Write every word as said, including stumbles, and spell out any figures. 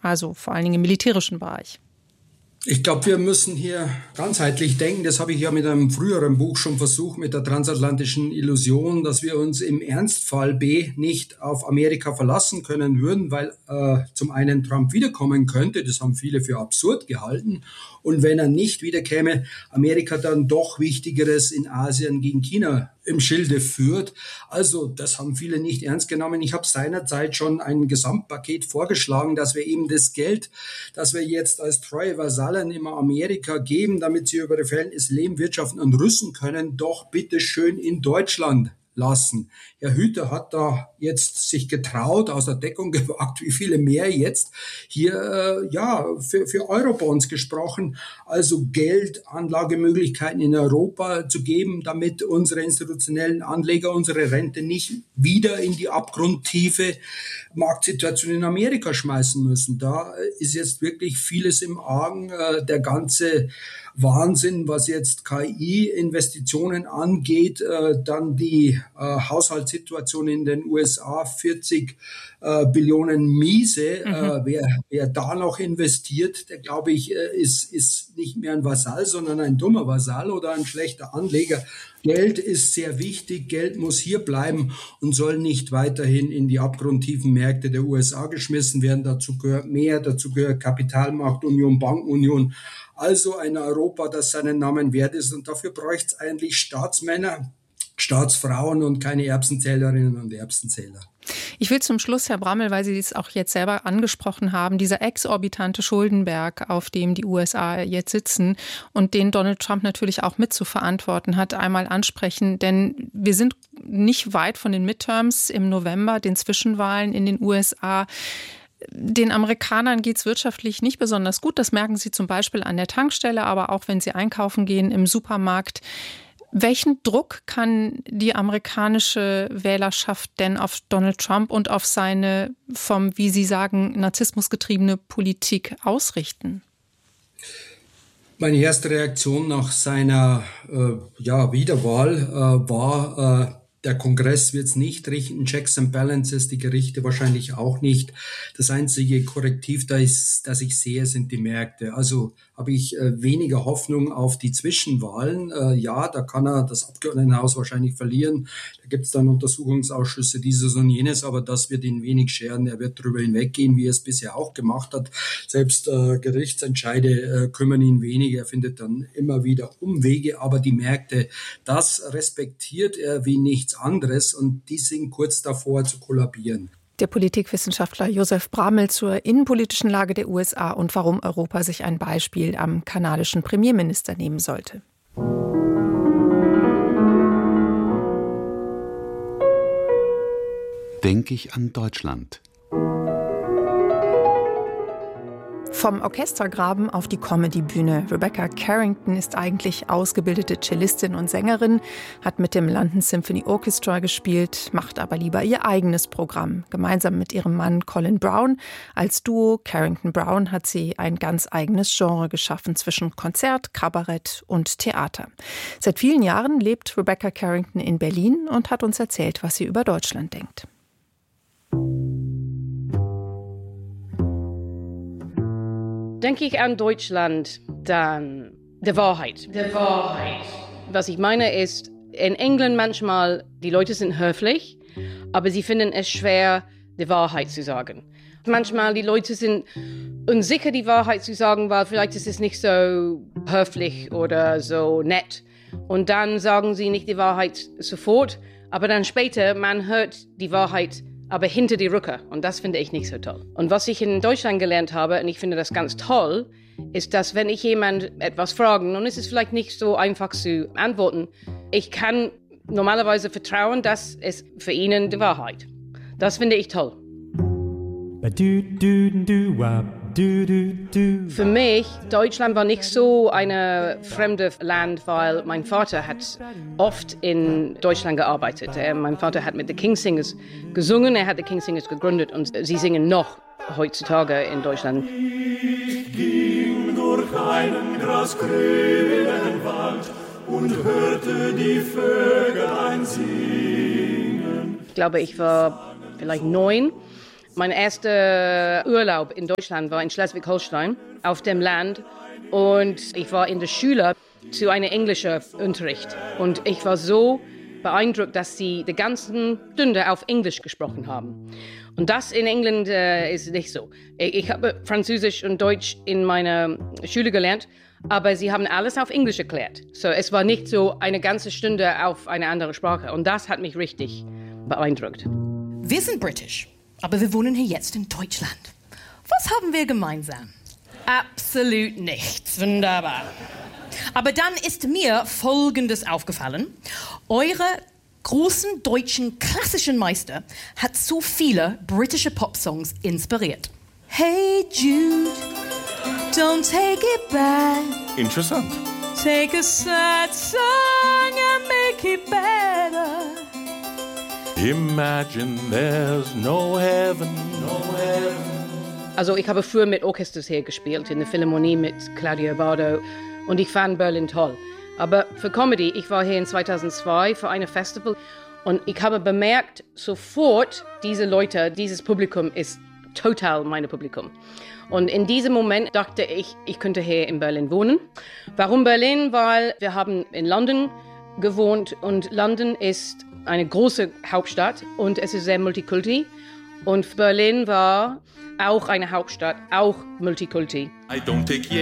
also vor allen Dingen im militärischen Bereich? Ich glaube, wir müssen hier ganzheitlich denken. Das habe ich ja mit einem früheren Buch schon versucht, mit der transatlantischen Illusion, dass wir uns im Ernstfall B nicht auf Amerika verlassen können würden, weil äh, zum einen Trump wiederkommen könnte. Das haben viele für absurd gehalten. Und wenn er nicht wiederkäme, Amerika dann doch Wichtigeres in Asien gegen China im Schilde führt. Also das haben viele nicht ernst genommen. Ich habe seinerzeit schon ein Gesamtpaket vorgeschlagen, dass wir eben das Geld, das wir jetzt als treue Vasallen immer Amerika geben, damit sie über ihre Verhältnisse leben, wirtschaften und rüsten können, doch bitte schön in Deutschland lassen. Herr Hüter hat da jetzt sich getraut, aus der Deckung gewagt, wie viele mehr jetzt, hier äh, ja für, für Eurobonds gesprochen, also Geld, Anlagemöglichkeiten in Europa zu geben, damit unsere institutionellen Anleger unsere Rente nicht wieder in die abgrundtiefe Marktsituation in Amerika schmeißen müssen. Da ist jetzt wirklich vieles im Argen, äh, der ganze Wahnsinn, was jetzt K I-Investitionen angeht, äh, dann die äh, Haushaltssituation in den U S A, vierzig äh, Billionen miese. Mhm. Äh, wer, wer da noch investiert, der glaube ich, äh, ist, ist nicht mehr ein Vasall, sondern ein dummer Vasall oder ein schlechter Anleger. Geld ist sehr wichtig, Geld muss hier bleiben und soll nicht weiterhin in die abgrundtiefen Märkte der U S A geschmissen werden. Dazu gehört mehr, dazu gehört Kapitalmarktunion, Bankenunion. Also ein Europa, das seinen Namen wert ist. Und dafür bräuchte es eigentlich Staatsmänner, Staatsfrauen und keine Erbsenzählerinnen und Erbsenzähler. Ich will zum Schluss, Herr Brammel, weil Sie es auch jetzt selber angesprochen haben, dieser exorbitante Schuldenberg, auf dem die U S A jetzt sitzen und den Donald Trump natürlich auch mit zu verantworten hat, einmal ansprechen. Denn wir sind nicht weit von den Midterms im November, den Zwischenwahlen in den U S A. Den Amerikanern geht es wirtschaftlich nicht besonders gut. Das merken sie zum Beispiel an der Tankstelle, aber auch wenn sie einkaufen gehen im Supermarkt. Welchen Druck kann die amerikanische Wählerschaft denn auf Donald Trump und auf seine vom, wie Sie sagen, narzissmusgetriebene Politik ausrichten? Meine erste Reaktion nach seiner äh, ja, Wiederwahl äh, war, äh, der Kongress wird es nicht richten, Checks and Balances, die Gerichte wahrscheinlich auch nicht. Das einzige Korrektiv, da ist, das ich sehe, sind die Märkte. Also habe ich äh, weniger Hoffnung auf die Zwischenwahlen. Äh, ja, da kann er das Abgeordnetenhaus wahrscheinlich verlieren. Da gibt es dann Untersuchungsausschüsse, dieses und jenes, aber das wird ihn wenig scheren. Er wird darüber hinweggehen, wie er es bisher auch gemacht hat. Selbst äh, Gerichtsentscheide äh, kümmern ihn wenig. Er findet dann immer wieder Umwege, aber die Märkte, das respektiert er wie nichts anderes und die sind kurz davor zu kollabieren. Der Politikwissenschaftler Josef Brammel zur innenpolitischen Lage der U S A und warum Europa sich ein Beispiel am kanadischen Premierminister nehmen sollte. Denke ich an Deutschland. Vom Orchestergraben auf die Comedy-Bühne. Rebecca Carrington ist eigentlich ausgebildete Cellistin und Sängerin, hat mit dem London Symphony Orchestra gespielt, macht aber lieber ihr eigenes Programm. Gemeinsam mit ihrem Mann Colin Brown. Als Duo Carrington Brown hat sie ein ganz eigenes Genre geschaffen zwischen Konzert, Kabarett und Theater. Seit vielen Jahren lebt Rebecca Carrington in Berlin und hat uns erzählt, was sie über Deutschland denkt. Denke ich an Deutschland, dann die Wahrheit. Die Wahrheit. Was ich meine ist, in England manchmal, die Leute sind höflich, aber sie finden es schwer, die Wahrheit zu sagen. Manchmal die Leute sind unsicher, die Wahrheit zu sagen, weil vielleicht ist es nicht so höflich oder so nett. Und dann sagen sie nicht die Wahrheit sofort, aber dann später, man hört die Wahrheit aber hinter die Rücke. Und das finde ich nicht so toll. Und was ich in Deutschland gelernt habe, und ich finde das ganz toll, ist, dass wenn ich jemand etwas frage, und es ist vielleicht nicht so einfach zu antworten, ich kann normalerweise vertrauen, dass es für ihnen die Wahrheit. Das finde ich toll. Für mich, Deutschland war nicht so ein fremdes Land, weil mein Vater hat oft in Deutschland gearbeitet. Er, mein Vater hat mit den Kingsingers gesungen, er hat die Kingsingers gegründet und sie singen noch heutzutage in Deutschland. Ich ging durch einen grasgrünen Wald und hörte die Vögelein singen. Ich glaube, ich war vielleicht neun. Mein erster Urlaub in Deutschland war in Schleswig-Holstein auf dem Land und ich war in der Schule zu einem englischen Unterricht und ich war so beeindruckt, dass sie die ganze Stunde auf Englisch gesprochen haben. Und das in England äh, ist nicht so. Ich, ich habe Französisch und Deutsch in meiner Schule gelernt, aber sie haben alles auf Englisch erklärt. So, es war nicht so eine ganze Stunde auf eine andere Sprache und das hat mich richtig beeindruckt. Wir sind britisch, aber wir wohnen hier jetzt in Deutschland. Was haben wir gemeinsam? Absolut nichts. Wunderbar. Aber dann ist mir Folgendes aufgefallen. Eure großen deutschen klassischen Meister hat so viele britische Popsongs inspiriert. Hey Jude, don't take it back. Interessant. Take a sad song and make it better. Imagine there's no heaven, no heaven. Also ich habe früher mit Orchesters hier gespielt, in der Philharmonie mit Claudio Bardo und ich fand Berlin toll. Aber für Comedy, ich war hier in zweitausendzwei für ein Festival und ich habe bemerkt, sofort diese Leute, dieses Publikum ist total mein Publikum. Und in diesem Moment dachte ich, ich könnte hier in Berlin wohnen. Warum Berlin? Weil wir haben in London gewohnt und London ist eine große Hauptstadt und es ist sehr multikulti. Und Berlin war auch eine Hauptstadt, auch Multikulti. I don't take